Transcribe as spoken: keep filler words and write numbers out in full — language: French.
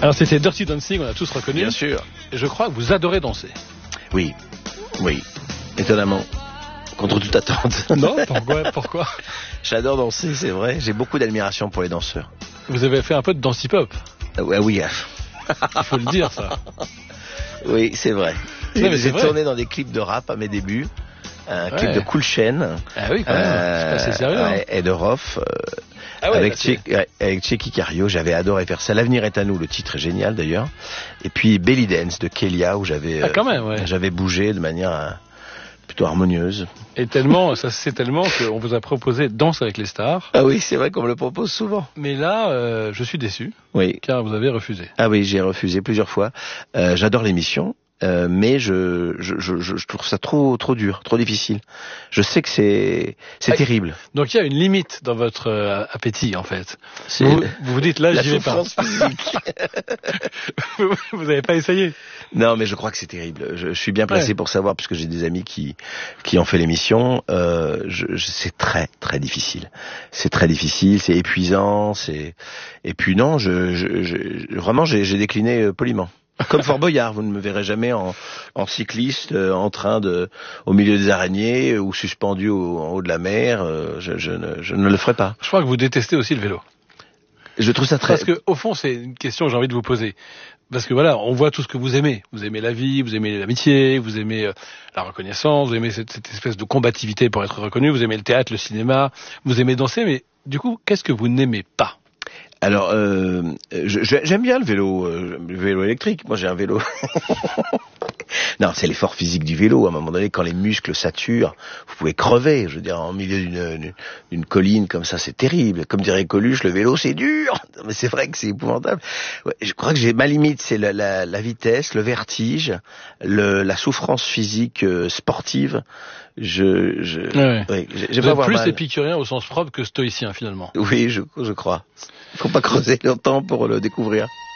Alors c'était Dirty Dancing, on a tous reconnu. Bien sûr. Et je crois que vous adorez danser. Oui, oui, étonnamment, contre toute attente. Non, pourquoi, pourquoi J'adore danser, c'est vrai. J'ai beaucoup d'admiration pour les danseurs. Vous avez fait un peu de dance hip-hop. Ah ouais, oui. Il faut le dire, ça. Oui, c'est vrai. Non, mais J'ai c'est tourné vrai. dans des clips de rap à mes débuts. Un Ouais. clip de Cool Chain. Ah oui, quand même. Euh, C'est pas assez sérieux. Hein. ouais, et de Roth. Euh, Ah ouais, avec, bah, c'est- Che, ouais, avec Checky Cario, j'avais adoré faire ça. L'avenir est à nous, le titre est génial d'ailleurs. Et puis Belly Dance de Kelia, où j'avais Ah, quand même, ouais. j'avais bougé de manière euh, plutôt harmonieuse. Et tellement, ça c'est tellement qu'on vous a proposé Danse avec les stars. Ah oui, c'est vrai qu'on me le propose souvent. Mais là, euh, je suis déçu, Oui. car vous avez refusé. Ah oui, j'ai refusé plusieurs fois. Euh, j'adore l'émission. Euh, mais je, je, je, je trouve ça trop, trop dur, trop difficile. Je sais que c'est, c'est Ah, terrible. Donc il y a une limite dans votre euh, appétit, en fait. C'est Vous vous, vous dites là, la j'y vais pas. souffrance physique. Vous n'avez pas essayé. Non, mais je crois que c'est terrible. Je, je suis bien placé Ouais. pour savoir, puisque j'ai des amis qui, qui ont fait l'émission. Euh, je, je, c'est très, très difficile. C'est très difficile, c'est épuisant, c'est. Et puis non, je, je, je vraiment, j'ai, j'ai décliné euh, poliment. Comme Fort Boyard, vous ne me verrez jamais en, en cycliste, euh, en train de, au milieu des araignées euh, ou suspendu au, en haut de la mer. Euh, je, je, ne, je ne le ferai pas. Je crois que vous détestez aussi le vélo. Je trouve ça très. Parce que au fond, c'est une question que j'ai envie de vous poser. Parce que voilà, on voit tout ce que vous aimez. Vous aimez la vie, vous aimez l'amitié, vous aimez euh, la reconnaissance, vous aimez cette, cette espèce de combativité pour être reconnu, vous aimez le théâtre, le cinéma, vous aimez danser, mais du coup, qu'est-ce que vous n'aimez pas? Alors, euh, je- je- j'aime bien le vélo, euh, le vélo électrique. Moi, j'ai un vélo. Non, c'est l'effort physique du vélo. À un moment donné, quand les muscles saturent, vous pouvez crever. Je veux dire, en milieu d'une, d'une- d'une colline comme ça, c'est terrible. Comme dirait Coluche, le vélo, c'est dur. Mais c'est vrai que c'est épouvantable. Ouais, je crois que j'ai ma limite, c'est la, la, la vitesse, le vertige, le, la souffrance physique euh, sportive. Je, je, Ouais. ouais, j'ai- Vous j'ai pas êtes avoir plus mal. épicurien au sens propre que stoïcien, finalement. Oui, je, je crois. Faut pas creuser longtemps pour le découvrir.